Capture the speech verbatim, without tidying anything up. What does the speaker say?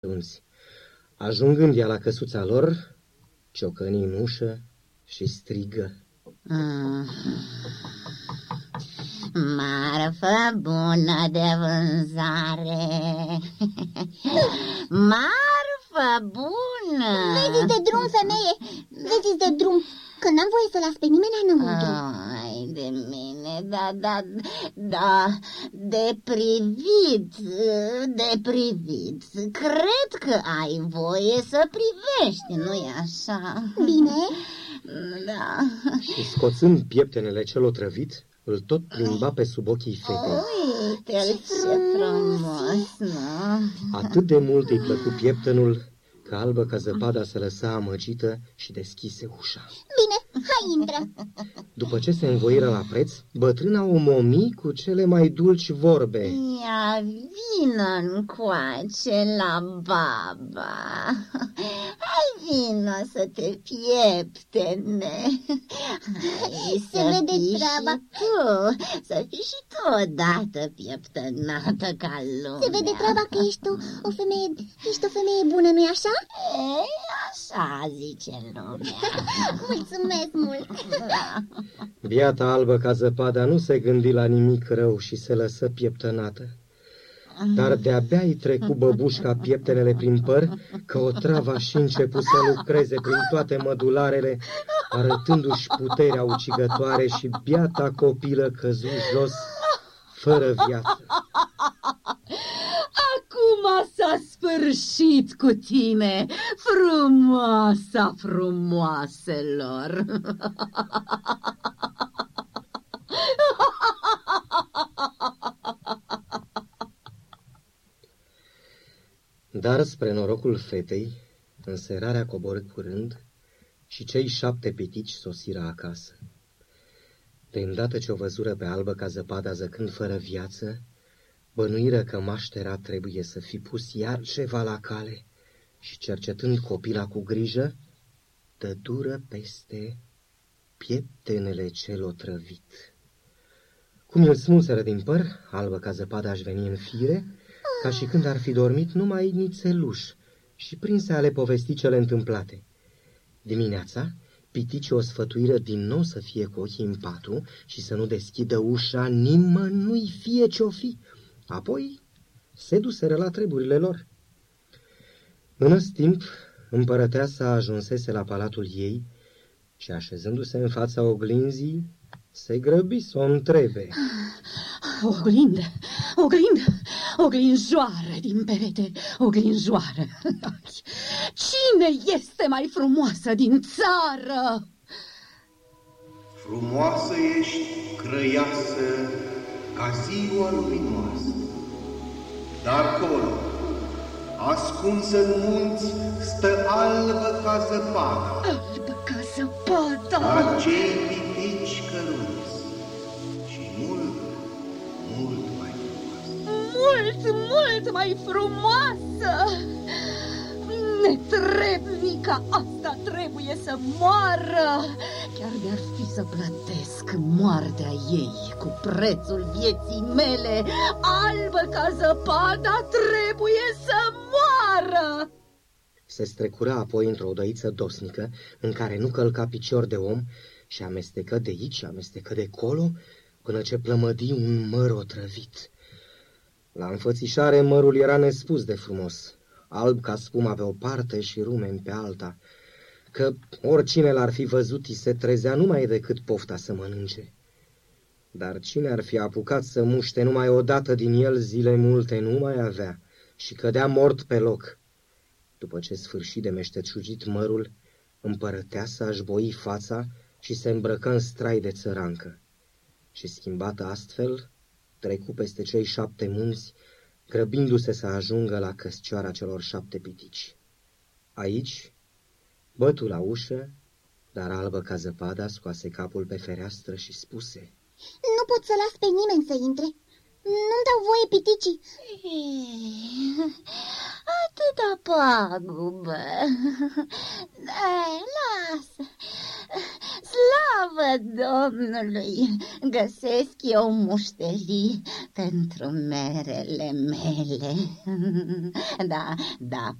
lunzi. Ajungând ea la căsuța lor, ciocăni în ușă și strigă. Mm. Marfă bună de vânzare. Marfă bună. Vezi de drum, femeie, vezi de drum, că n-am voie să las pe nimeni înăuntru. Ai de mine, da, da, da, de privit, de privit. Cred că ai voie să privești, nu-i așa? Bine. Da. Și scoțând pieptenele cel otrăvit, îl tot plimba pe sub ochii fetei. Uite-l, ce frumos, nu? Atât de mult îi plăcu pieptenul, că Albă ca zăpada se lăsa amăgită și deschise ușa. Bine, hai, intră. După ce se învoiră la preț, bătrâna o momi cu cele mai dulci vorbe. Ia vină încoace la baba. Hai vină să te pieptene. Hai, se vede treaba. Tu, să fii și tu odată pieptănată ca lumea. Se vede treaba că ești o, o femeie, ești o femeie bună, nu-i așa? Ei, așa zice lumea. Mulțumesc mult. Da. Biata Albă ca zăpada nu se gândi la nimic rău și se lăsă pieptănată. Dar de-abia îi trecu băbușca pieptenele prin păr, că otrava și începu să lucreze prin toate mădularele, arătându-și puterea ucigătoare, și biata copilă căzu jos fără viață. Acum s-a sfârșit cu tine, frumoasa frumoaselor. Dar spre norocul fetei, înserarea coborâ curând și cei șapte pitici sosiră acasă. De îndată ce o văzură pe Albă ca zăpada zăcând fără viață, bănuiră că maștera trebuie să fi pus iar ceva la cale și, cercetând copila cu grijă, dădură peste pieptenele cel otrăvit. Cum îl smulseră din păr, Albă ca zăpada aș veni în fire, ca și când ar fi dormit numai nițeluș, și prinse ale povesti cele întâmplate. Dimineața, piticii o sfătuiră din nou să fie cu ochii în patru și să nu deschidă ușa nimănui, fie ce-o fi. Apoi se duseră la treburile lor. În ăst timp, împărăteasa ajunsese la palatul ei și, așezându-se în fața oglinzii, se grăbi să o întrebe. Oglindă, oglindă, oglinjoară din perete, oglinjoară. Cine este mai frumoasă din țară? Frumoasă ești, crăiasă, ca ziua luminoasă, dar acolo, ascunsă în munți, stă albă ca zăpada. Albă ca zăpada. Acei pitici căruți și mult, mult mai frumoasă. Mult, mult mai frumoasă. Netrebnica asta trebuie să moară. Chiar de-ar fi să plătesc moartea ei cu prețul vieții mele, albă ca zăpada trebuie să moară. Se strecura apoi într-o odăiță dosnică, în care nu călca picior de om, și amestecă de aici, amestecă de colo, până ce plămădi un măr otrăvit. La înfățișare mărul era nespus de frumos, alb ca spuma pe o parte și rumen pe alta, că oricine l-ar fi văzut îi se trezea numai decât pofta să mănânce. Dar cine ar fi apucat să muște numai odată din el, zile multe nu mai avea și cădea mort pe loc. După ce sfârși de meșteșugit mărul, împărăteasa își boi fața și se îmbrăcă în strai de țărancă. Și, schimbată astfel, trecu peste cei șapte munți, grăbindu-se să ajungă la căscioara celor șapte pitici. Aici bătu la ușă, dar Albă ca zăpada scoase capul pe fereastră și spuse: Nu pot să las pe nimeni să intre. Nu-mi dau voie piticii. Atâta pagubă. Dai, lasă. Slavă Domnului, găsesc eu mușterii pentru merele mele. Da, da,